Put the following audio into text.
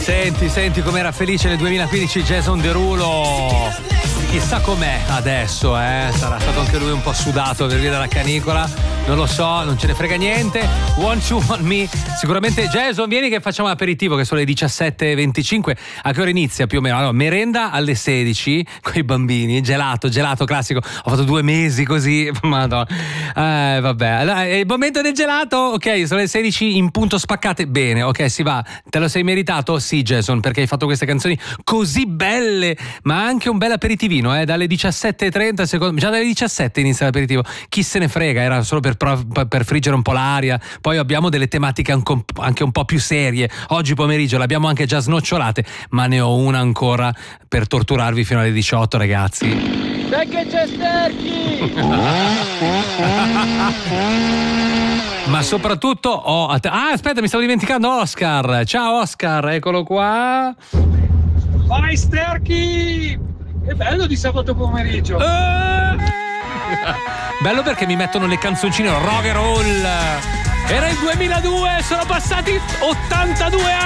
Senti com'era felice nel 2015 Jason Derulo. Chissà com'è adesso, sarà stato anche lui un po' sudato per via della canicola, non lo so, non ce ne frega niente. Want You Want Me, sicuramente. Jason, vieni che facciamo l'aperitivo, che sono le 17:25. A che ora inizia più o meno? Allora, merenda alle 16 con i bambini, gelato classico. Ho fatto 2 mesi così, madonna. Vabbè, allora, è il momento del gelato. Ok, sono le 16 in punto spaccate. Bene, ok, si va. Te lo sei meritato? Sì, Jason, perché hai fatto queste canzoni così belle, ma anche un bel aperitivino, dalle 17:30, già dalle 17 inizia l'aperitivo. Chi se ne frega, era solo per friggere un po' l'aria. Poi abbiamo delle tematiche anche un po' più serie. Oggi pomeriggio l'abbiamo anche già snocciolate, ma ne ho una ancora per torturarvi fino alle 18, ragazzi. Dai che c'è Sterchi! Ma soprattutto aspetta, mi stavo dimenticando Oscar. Ciao Oscar, eccolo qua. Vai Sterchi! È bello di sabato pomeriggio. Bello perché mi mettono le canzoncine rock and roll. Era il 2002, sono passati 82 anni.